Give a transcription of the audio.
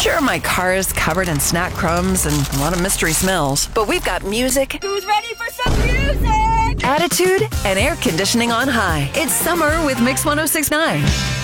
Sure, my car is covered in snack crumbs and a lot of mystery smells, but we've got music. Who's ready for some music? Attitude and air conditioning on high. It's summer with Mix 106.9.